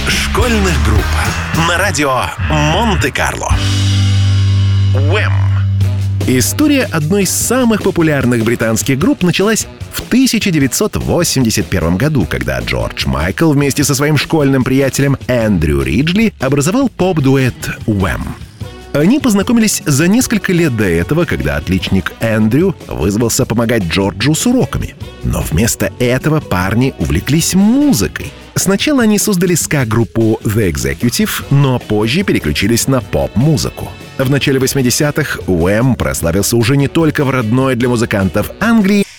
школьных групп на радио Монте-Карло. Уэм. История одной из самых популярных британских групп началась в 1981 году, когда Джордж Майкл вместе со своим школьным приятелем Эндрю Риджли образовал поп-дуэт Уэм. Они познакомились за несколько лет до этого, когда отличник Эндрю вызвался помогать Джорджу с уроками. Но вместо этого парни увлеклись музыкой. Сначала они создали ска-группу The Executive, но позже переключились на поп-музыку. В начале 80-х Уэм прославился уже не только в родной для музыкантов Англии,